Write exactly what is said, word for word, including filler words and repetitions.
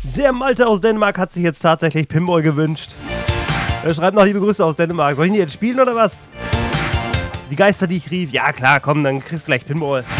Der Malte aus Dänemark hat sich jetzt tatsächlich Pinball gewünscht. Er schreibt noch liebe Grüße aus Dänemark. Soll ich ihn jetzt spielen oder was? Die Geister, die ich rief. Ja klar, komm, dann kriegst du gleich Pinball.